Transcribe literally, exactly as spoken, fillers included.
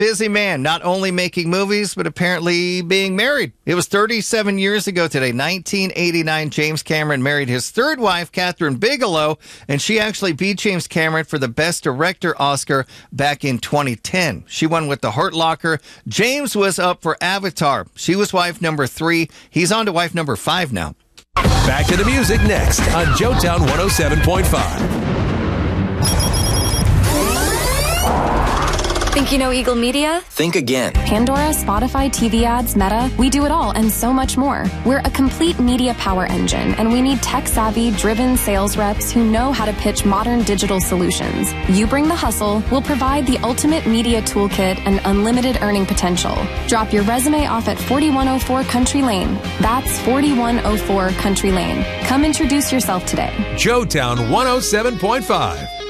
Busy man, not only making movies, but apparently being married. It was thirty-seven years ago today, nineteen eighty-nine, James Cameron married his third wife, Catherine Bigelow, and she actually beat James Cameron for the Best Director Oscar back in twenty ten. She won with The Hurt Locker. James was up for Avatar. She was wife number three. He's on to wife number five now. Back to the music next on Joetown one oh seven point five. Think you know Eagle Media? Think again. Pandora, Spotify, T V ads, Meta, we do it all and so much more. We're a complete media power engine, and we need tech-savvy, driven sales reps who know how to pitch modern digital solutions. You bring the hustle, we'll provide the ultimate media toolkit and unlimited earning potential. Drop your resume off at forty-one oh four Country Lane. That's forty-one oh four Country Lane. Come introduce yourself today. Joetown one oh seven point five.